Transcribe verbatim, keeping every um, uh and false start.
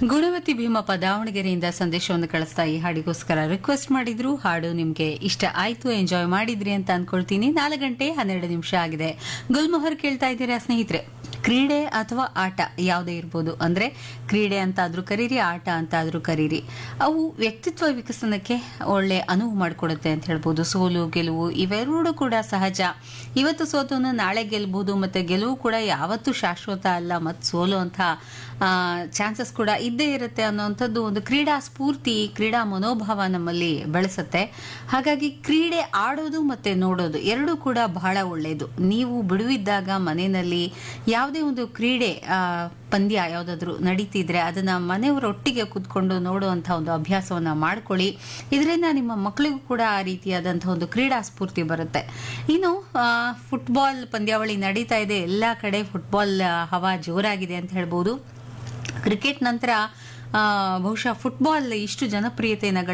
ಗುಣವತಿ ಭೀಮಪ್ಪ ದಾವಣಗೆರೆಯಿಂದ ಸಂದೇಶವನ್ನು ಕಳಿಸ್ತಾ ಈ ಹಾಡಿಗೋಸ್ಕರ ರಿಕ್ವೆಸ್ಟ್ ಮಾಡಿದ್ರು. ಹಾಡು ನಿಮ್ಗೆ ಇಷ್ಟ ಆಯ್ತು, ಎಂಜಾಯ್ ಮಾಡಿದ್ರಿ ಅಂತ ಅನ್ಕೊಳ್ತೀನಿ. ನಾಲ್ಕು ಗಂಟೆ ಹನ್ನೆರಡು ನಿಮಿಷ ಆಗಿದೆ. ಗುಲ್ಮೊಹರ್ ಕೇಳ್ತಾ ಇದ್ದೀರಾ ಸ್ನೇಹಿತರೆ. ಕ್ರೀಡೆ ಅಥವಾ ಆಟ ಯಾವುದೇ ಇರ್ಬೋದು, ಅಂದ್ರೆ ಕ್ರೀಡೆ ಅಂತ ಆದ್ರೂ ಕರೀರಿ, ಆಟ ಅಂತ ಆದ್ರೂ ಕರೀರಿ, ಅವು ವ್ಯಕ್ತಿತ್ವ ವಿಕಸನಕ್ಕೆ ಒಳ್ಳೆ ಅನುವು ಮಾಡಿಕೊಡುತ್ತೆ ಅಂತ ಹೇಳ್ಬೋದು. ಸೋಲು ಗೆಲುವು ಇವೆರಡೂ ಕೂಡ ಸಹಜ. ಇವತ್ತು ಸೋತವನು ನಾಳೆ ಗೆಲ್ಬಹುದು, ಮತ್ತೆ ಗೆಲುವು ಕೂಡ ಯಾವತ್ತೂ ಶಾಶ್ವತ ಅಲ್ಲ, ಮತ್ತು ಸೋಲು ಅಂತ ಚಾನ್ಸಸ್ ಕೂಡ ಇದ್ದೇ ಇರುತ್ತೆ ಅನ್ನೋಂಥದ್ದು ಒಂದು ಕ್ರೀಡಾ ಸ್ಫೂರ್ತಿ, ಕ್ರೀಡಾ ಮನೋಭಾವ ನಮ್ಮಲ್ಲಿ ಬೆಳೆಸುತ್ತೆ. ಹಾಗಾಗಿ ಕ್ರೀಡೆ ಆಡೋದು ಮತ್ತೆ ನೋಡೋದು ಎರಡೂ ಕೂಡ ಬಹಳ ಒಳ್ಳೆಯದು. ನೀವು ಬಿಡುವಿದ್ದಾಗ ಮನೆಯಲ್ಲಿ ಯಾವುದೇ ಒಂದು ಕ್ರೀಡೆ ಪಂದ್ಯ ಯಾವುದಾದ್ರೂ ನಡೀತಿದ್ರೆ ಅದನ್ನ ಮನೆಯವರೊಟ್ಟಿಗೆ ಕೂತ್ಕೊಂಡು ನೋಡುವಂಥ ಒಂದು ಅಭ್ಯಾಸವನ್ನ ಮಾಡ್ಕೊಳ್ಳಿ. ಇದರಿಂದ ನಿಮ್ಮ ಮಕ್ಕಳಿಗೂ ಕೂಡ ಆ ರೀತಿಯಾದಂತಹ ಒಂದು ಕ್ರೀಡಾ ಸ್ಫೂರ್ತಿ ಬರುತ್ತೆ. ಇನ್ನು ಫುಟ್ಬಾಲ್ ಪಂದ್ಯಾವಳಿ ನಡೀತಾ ಇದೆ, ಎಲ್ಲಾ ಕಡೆ ಫುಟ್ಬಾಲ್ ಹವಾ ಜೋರಾಗಿದೆ ಅಂತ ಹೇಳ್ಬೋದು. ಕ್ರಿಕೆಟ್ ನಂತರ ಬಹುಶಃ ಫುಟ್ಬಾಲ್ ಇಷ್ಟು ಜನಪ್ರಿಯತೆಯನ್ನು